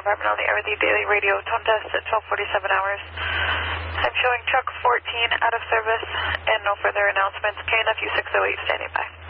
Department on the air with the daily radio tone test at 12:47 hours. I'm showing truck 14 out of service and no further announcements. KNFU 608 standing by.